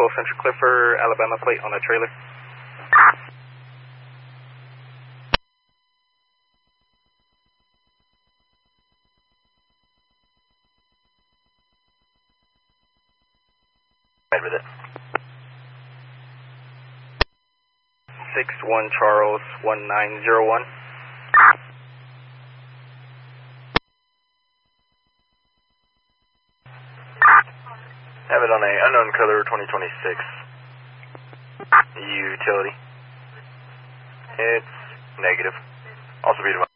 Central Clifford, Alabama plate on a trailer. Right with it. 61 Charles 1901. Have it on a unknown color 2026 utility. It's negative. Also be